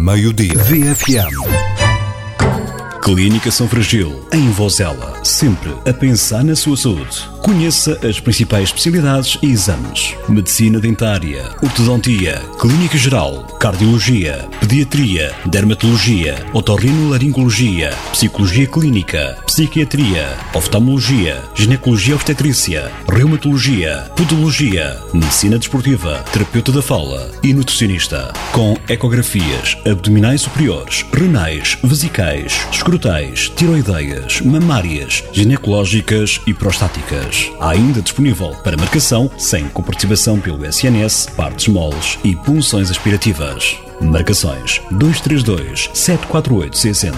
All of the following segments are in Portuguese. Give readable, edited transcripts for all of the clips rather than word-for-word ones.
Meio-dia. VFM. Clínica São Fragil, em Vozela, sempre a pensar na sua saúde. Conheça as principais especialidades e exames: medicina dentária, ortodontia, clínica geral, cardiologia, pediatria, dermatologia, otorrinolaringologia, psicologia clínica, psiquiatria, oftalmologia, ginecologia obstetrícia, reumatologia, podologia, medicina desportiva, terapeuta da fala e nutricionista. Com ecografias abdominais superiores, renais, vesicais, escrotais, tiroideias, mamárias, ginecológicas e prostáticas. Há ainda disponível para marcação, sem comparticipação pelo SNS, partes moles e punções aspirativas. Marcações 232-748-600,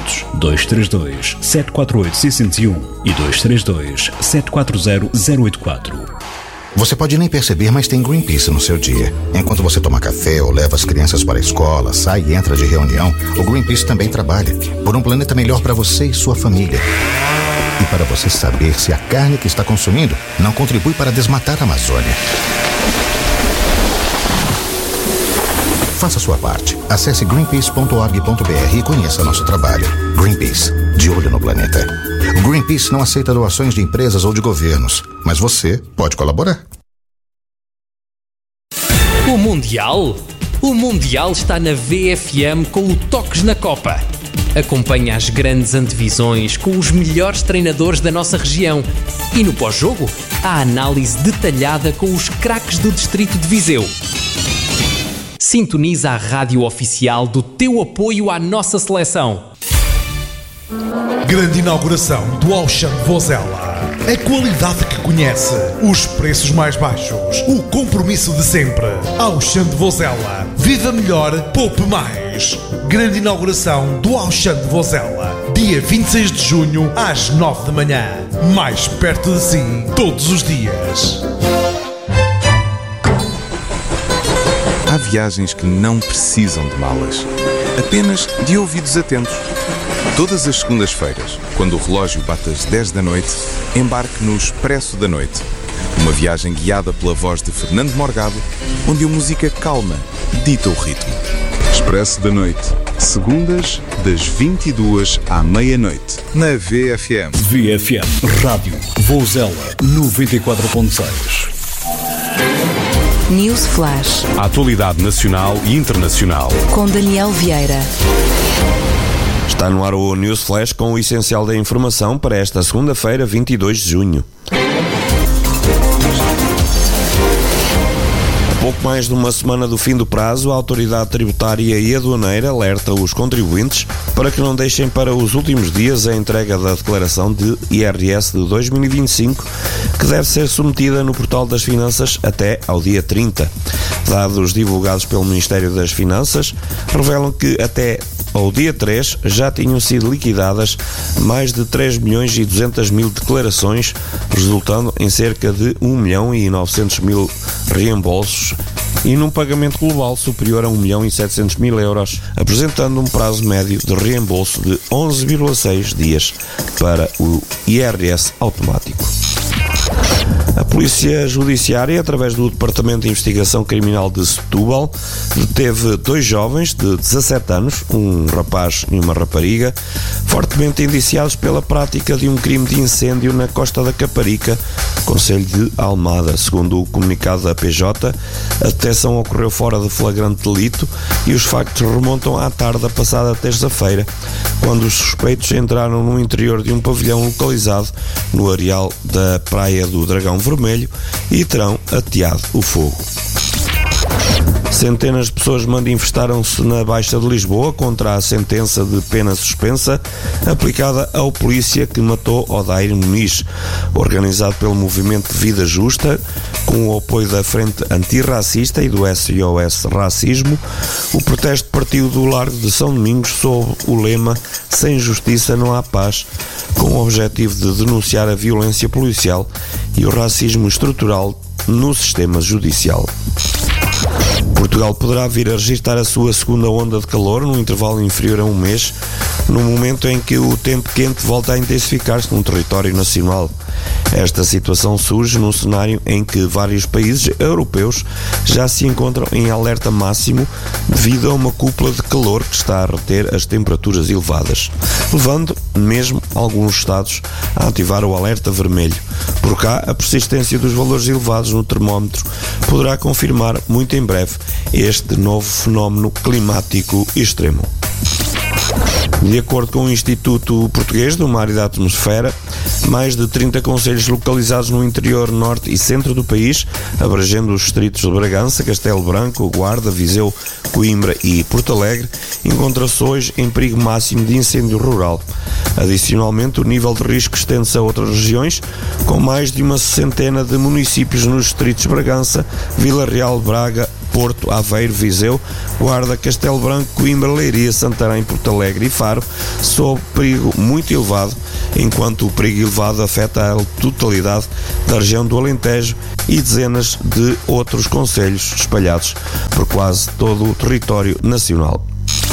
232-748-601 e 232-740-084. Você pode nem perceber, mas tem Greenpeace no seu dia. Enquanto você toma café ou leva as crianças para a escola, sai e entra de reunião, o Greenpeace também trabalha por um planeta melhor para você e sua família. E para você saber se a carne que está consumindo não contribui para desmatar a Amazônia. Faça sua parte. Acesse greenpeace.org.br e conheça nosso trabalho. Greenpeace, de olho no planeta. O Greenpeace não aceita doações de empresas ou de governos, mas você pode colaborar. O Mundial? O Mundial está na VFM com o Toques na Copa. Acompanhe as grandes antevisões com os melhores treinadores da nossa região. E no pós-jogo, a análise detalhada com os craques do distrito de Viseu. Sintoniza a rádio oficial do teu apoio à nossa seleção. Grande inauguração do Auchan de Vozela. A qualidade que conhece, os preços mais baixos, o compromisso de sempre. Auchan de Vozela. Viva melhor, poupe mais. Grande inauguração do Auchan de Vozela. Dia 26 de junho, às 9 da manhã. Mais perto de si, todos os dias. Há viagens que não precisam de malas, apenas de ouvidos atentos. Todas as segundas-feiras, quando o relógio bate às 10 da noite, embarque no Expresso da Noite. Uma viagem guiada pela voz de Fernando Morgado, onde a música calma dita o ritmo. Expresso da Noite, segundas, das 22 à meia-noite, na VFM. VFM Rádio Vozela 94.6. News Flash. A atualidade nacional e internacional. Com Daniel Vieira. Está no ar o News Flash com o essencial da informação para esta segunda-feira, 22 de junho. A pouco mais de uma semana do fim do prazo, a Autoridade Tributária e Aduaneira alerta os contribuintes para que não deixem para os últimos dias a entrega da declaração de IRS de 2025, que deve ser submetida no Portal das Finanças até ao dia 30. Dados divulgados pelo Ministério das Finanças revelam que até ao dia 3 já tinham sido liquidadas mais de 3.200.000 declarações, resultando em cerca de 1.900.000 reembolsos e num pagamento global superior a 1.700.000 euros, apresentando um prazo médio de reembolso de 11,6 dias para o IRS automático. A Polícia Judiciária, através do Departamento de Investigação Criminal de Setúbal, deteve 2 jovens de 17 anos, um rapaz e uma rapariga, fortemente indiciados pela prática de um crime de incêndio na Costa da Caparica, concelho de Almada. Segundo o comunicado da PJ, a detecção ocorreu fora de flagrante delito e os factos remontam à tarde da passada terça-feira, quando os suspeitos entraram no interior de um pavilhão localizado no areal da Praia do Dragão Vermelho e terão ateado o fogo. Centenas de pessoas manifestaram-se na Baixa de Lisboa contra a sentença de pena suspensa aplicada ao polícia que matou Odair Muniz. Organizado pelo Movimento de Vida Justa, com o apoio da Frente Antirracista e do SOS Racismo, o protesto partiu do Largo de São Domingos sob o lema "Sem justiça não há paz", com o objetivo de denunciar a violência policial e o racismo estrutural no sistema judicial. Portugal poderá vir a registrar a sua segunda onda de calor num intervalo inferior a um mês, no momento em que o tempo quente volta a intensificar-se no território nacional. Esta situação surge num cenário em que vários países europeus já se encontram em alerta máximo devido a uma cúpula de calor que está a reter as temperaturas elevadas, levando mesmo alguns estados a ativar o alerta vermelho. Por cá, a persistência dos valores elevados no termómetro poderá confirmar muito em breve este novo fenómeno climático extremo. De acordo com o Instituto Português do Mar e da Atmosfera, mais de 30 concelhos localizados no interior, norte e centro do país, abrangendo os distritos de Bragança, Castelo Branco, Guarda, Viseu, Coimbra e Porto Alegre, encontram-se hoje em perigo máximo de incêndio rural. Adicionalmente, o nível de risco estende-se a outras regiões, com mais de uma centena de municípios nos distritos de Bragança, Vila Real, Braga, Porto, Aveiro, Viseu, Guarda, Castelo Branco, Coimbra, Leiria, Santarém, Porto Alegre e Faro, sob perigo muito elevado, enquanto o perigo elevado afeta a totalidade da região do Alentejo e dezenas de outros concelhos espalhados por quase todo o território nacional.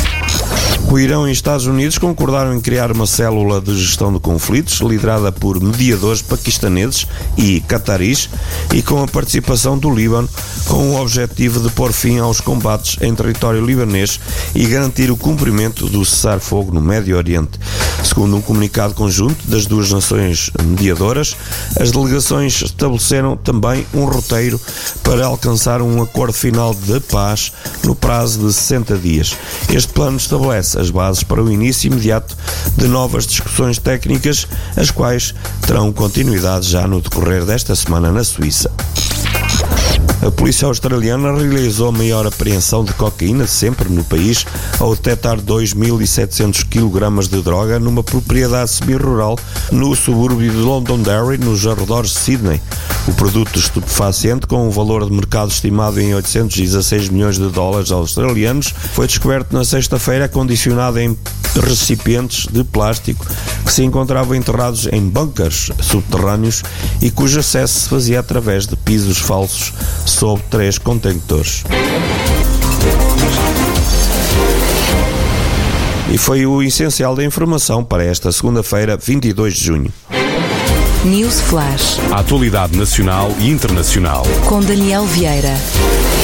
O Irão e Estados Unidos concordaram em criar uma célula de gestão de conflitos liderada por mediadores paquistaneses e cataris e com a participação do Líbano, com o objetivo de pôr fim aos combates em território libanês e garantir o cumprimento do cessar-fogo no Médio Oriente. Segundo um comunicado conjunto das duas nações mediadoras, as delegações estabeleceram também um roteiro para alcançar um acordo final de paz no prazo de 60 dias. Este plano estabelece as bases para o início imediato de novas discussões técnicas, as quais terão continuidade já no decorrer desta semana na Suíça. A polícia australiana realizou a maior apreensão de cocaína de sempre no país ao detectar 2.700 kg de droga numa propriedade semi-rural no subúrbio de Londonderry, nos arredores de Sydney. O produto estupefaciente, com um valor de mercado estimado em 816 milhões de dólares australianos, foi descoberto na sexta-feira acondicionado em recipientes de plástico que se encontravam enterrados em bunkers subterrâneos e cujo acesso se fazia através de pisos falsos sob 3 contentores. E foi o essencial da informação para esta segunda-feira, 22 de junho. News Flash. A atualidade nacional e internacional. Com Daniel Vieira.